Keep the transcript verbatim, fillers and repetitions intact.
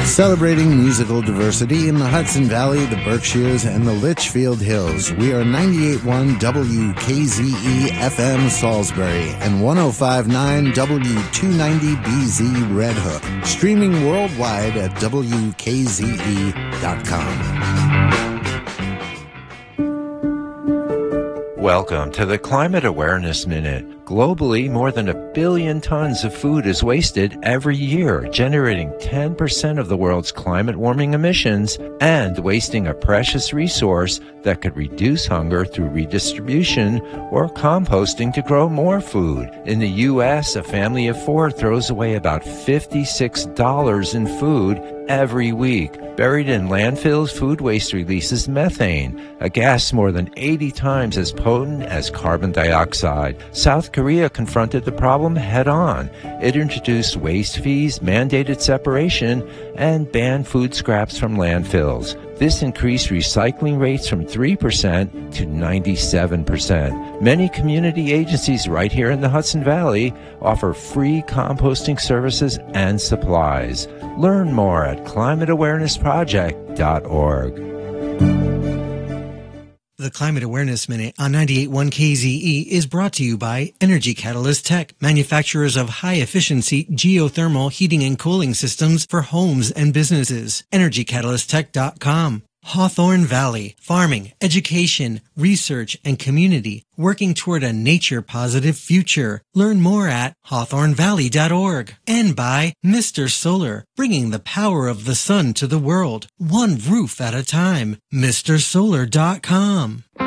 Celebrating musical diversity in the Hudson Valley, the Berkshires, and the Litchfield Hills. We are ninety-eight point one W K Z E F M Salisbury and one oh five point nine W two ninety B Z Red Hook. Streaming worldwide at W K Z E dot com. Welcome to the Climate Awareness Minute. Globally, more than a billion tons of food is wasted every year, generating ten percent of the world's climate warming emissions and wasting a precious resource that could reduce hunger through redistribution or composting to grow more food. In the U S, a family of four throws away about fifty-six dollars in food every week. Buried in landfills, food waste releases methane, a gas more than eighty times as potent as carbon dioxide. South Korea confronted the problem head-on. It introduced waste fees, mandated separation, and banned food scraps from landfills. This increased recycling rates from three percent to ninety-seven percent. Many community agencies right here in the Hudson Valley offer free composting services and supplies. Learn more at climate awareness project dot org. The Climate Awareness Minute on ninety-eight point one K Z E is brought to you by Energy Catalyst Tech, manufacturers of high-efficiency geothermal heating and cooling systems for homes and businesses. energy catalyst tech dot com. Hawthorne Valley, farming, education, research, and community, working toward a nature-positive future. Learn more at hawthorne valley dot org. And by Mister Solar, bringing the power of the sun to the world, one roof at a time. Mister Solar dot com.